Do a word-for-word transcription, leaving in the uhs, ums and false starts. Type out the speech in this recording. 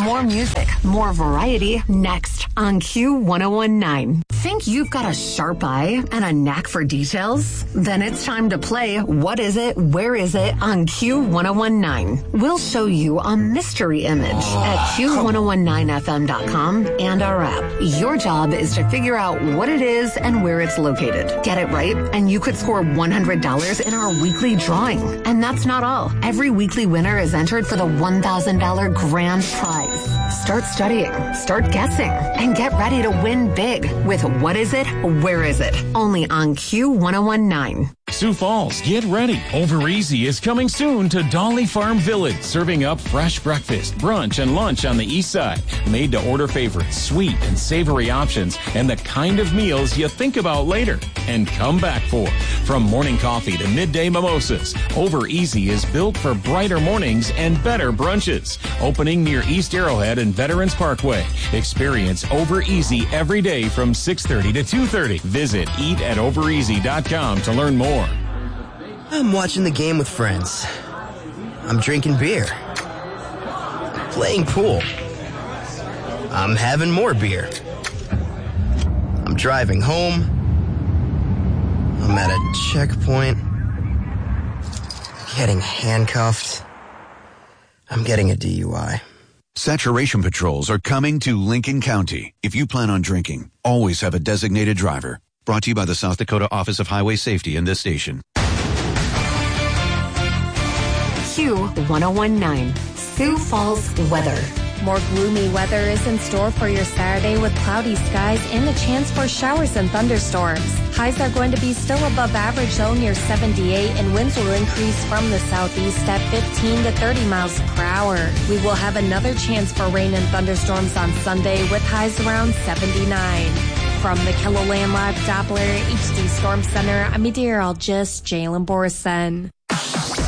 More music, more variety, next on Q one oh one point nine. Think you've got a sharp eye and a knack for details? Then it's time to play What Is It, Where Is It on Q one oh one point nine. We'll show you a mystery image at Q one oh one point nine F M dot com and our app. Your job is to figure out what it is and where it's located. Get it right, and you could score one hundred dollars in our weekly drawing. And that's not all. Every weekly winner is entered for the one thousand dollars grand prize. Start studying, start guessing, and get ready to win big with What Is It, Where Is It? Only on Q one oh one point nine. Sioux Falls, get ready. Over Easy is coming soon to Dolly Farm Village, serving up fresh breakfast, brunch, and lunch on the east side. Made to order favorites, sweet and savory options, and the kind of meals you think about later and come back for. From morning coffee to midday mimosas, Over Easy is built for brighter mornings and better brunches. Opening near East Arrowhead and Veterans Parkway. Experience Over Easy every day from six thirty to two thirty. Visit eat at over easy dot com to learn more. I'm watching the game with friends. I'm drinking beer. Playing pool. I'm having more beer. I'm driving home. I'm at a checkpoint. Getting handcuffed. I'm getting a D U I. Saturation patrols are coming to Lincoln County. If you plan on drinking, always have a designated driver. Brought to you by the South Dakota Office of Highway Safety and this station. Q one oh one point nine, Sioux Falls weather. More gloomy weather is in store for your Saturday with cloudy skies and a chance for showers and thunderstorms. Highs are going to be still above average though near seventy-eight, and winds will increase from the southeast at fifteen to thirty miles per hour. We will have another chance for rain and thunderstorms on Sunday with highs around seventy-nine. From the KILOLAND Live Doppler H D Storm Center, I'm meteorologist Jalen Borison.